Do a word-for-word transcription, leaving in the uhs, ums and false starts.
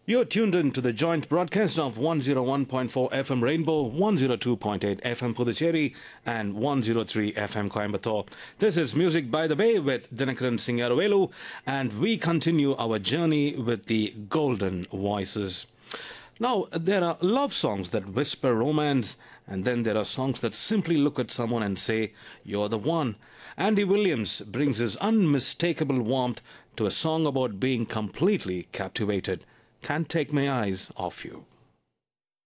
You're tuned in to the joint broadcast of one oh one point four F M Rainbow, one oh two point eight F M Puducherry, and one oh three F M Coimbatore. This is Music by the Bay with Dinakaran Singaravelu, and we continue our journey with the Golden Voices. Now, there are love songs that whisper romance, and then there are songs that simply look at someone and say, "You're the one." Andy Williams brings his unmistakable warmth to a song about being completely captivated. Can't take my eyes off you.